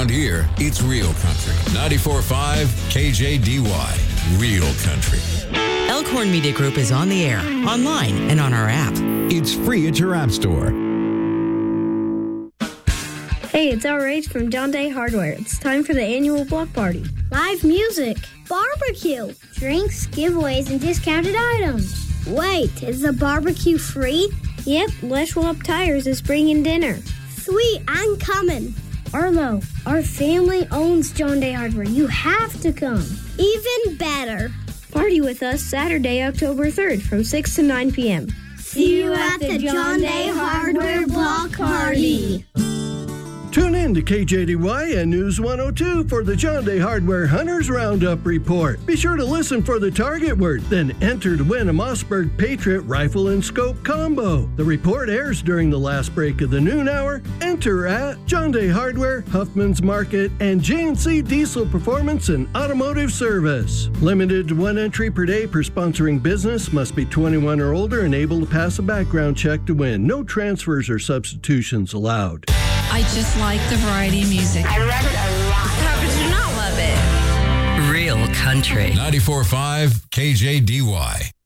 Around here, it's real country. 94.5 KJDY. Real country. Elkhorn Media Group is on the air, online, and on our app. It's free at your app store. Hey, it's RH from John Day Hardware. It's time for the annual block party. Live music, barbecue, drinks, giveaways, and discounted items. Wait, is the barbecue free? Yep, Les Schwab Tires is bringing dinner. Sweet, I'm coming. Arlo, our family owns John Day Hardware. You have to come. Even better. Party with us Saturday, October 3rd from 6 to 9 p.m. See you at the John Day Hardware Block Party. Tune in to KJDY and News 102 for the John Day Hardware Hunters Roundup Report. Be sure to listen for the target word, then enter to win a Mossberg Patriot Rifle and Scope Combo. The report airs during the last break of the noon hour. Enter at John Day Hardware, Huffman's Market, and JNC Diesel Performance and Automotive Service. Limited to one entry per day per sponsoring business. Must be 21 or older and able to pass a background check to win. No transfers or substitutions allowed. I just like the variety of music. I love it a lot. How could you not love it? Real country. 94.5 KJDY.